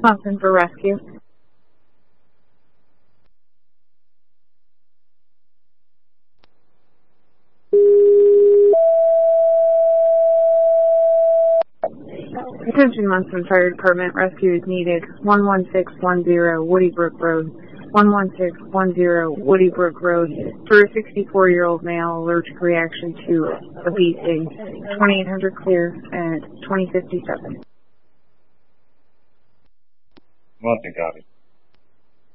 Thompson for rescue. Attention Munson Fire Department, rescue is needed. 11610 Woody Brook Road. 11610 Woody Brook Road for a 64-year-old male allergic reaction to a bee sting. 2800 clear at 2057. Munson copy.